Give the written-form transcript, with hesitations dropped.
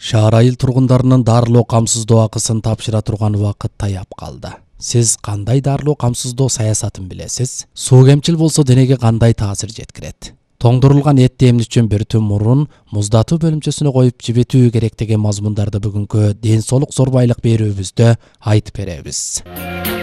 Шаар айыл тургундарынын дарылоо камсыздоо акысын тапшыра турган убакыт таяп калды. Сиз кандай дарылоо камсыздоо саясатын билесиз? Суу кемчил болсо денеге кандай таасир жеткирет? Тоңдурулган этти эмне үчүн бир түн мурун муздатуу бөлүмчөсүнө коюп жибетүү керек деген мазмундарды бүгүнкү ден соолук зорбайлык берүүбүздө айтып беребиз.